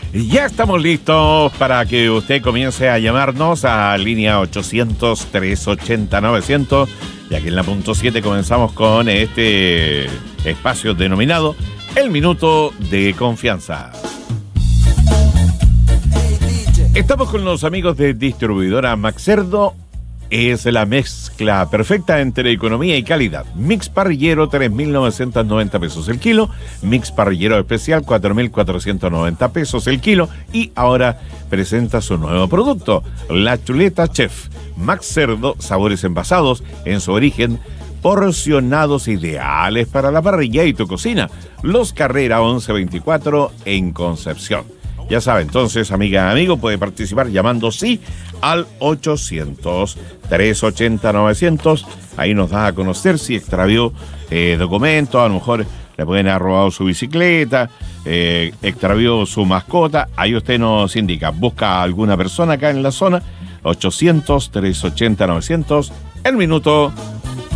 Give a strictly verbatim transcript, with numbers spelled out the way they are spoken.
Ya estamos listos para que usted comience a llamarnos a línea ochocientos, trescientos ochenta, novecientos. Y aquí en la punto siete comenzamos con este espacio denominado El Minuto de Confianza. Estamos con los amigos de distribuidora Maxcerdo. Es la mezcla perfecta entre economía y calidad. Mix parrillero, tres mil novecientos noventa pesos el kilo. Mix parrillero especial, cuatro mil cuatrocientos noventa pesos el kilo. Y ahora presenta su nuevo producto, la chuleta chef. Maxcerdo, sabores envasados en su origen, porcionados ideales para la parrilla y tu cocina. Los Carrera once veinticuatro en Concepción. Ya sabe, entonces, amiga, amigo, puede participar llamando sí al ochocientos, trescientos ochenta, novecientos. Ahí nos da a conocer si extravió eh, documentos, a lo mejor le pueden haber robado su bicicleta, eh, extravió su mascota. Ahí usted nos indica, busca a alguna persona acá en la zona. Ochocientos, trescientos ochenta, novecientos. El Minuto